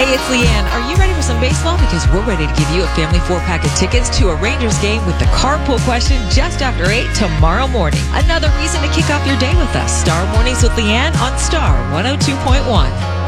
Hey, it's Leanne. Are you ready for some baseball? Because we're ready to give you a family 4-pack of tickets to a Rangers game with the carpool question just after 8 tomorrow morning. Another reason to kick off your day with us. Star Mornings with Leanne on Star 102.1.